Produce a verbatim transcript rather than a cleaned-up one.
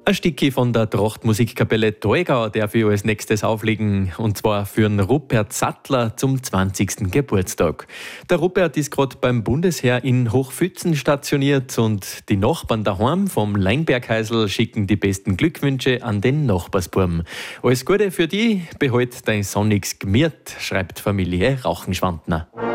Ein Stückchen von der Trachtmusikkapelle Tolgau darf ich als nächstes auflegen, und zwar für den Rupert Sattler zum zwanzigsten Geburtstag. Der Rupert ist gerade beim Bundesheer in Hochfützen stationiert und die Nachbarn daheim vom Leinbergheisel schicken die besten Glückwünsche an den Nachbarsburm. Alles Gute für die, behalt dein sonniges Gmiert, schreibt Familie Rauchenschwandner.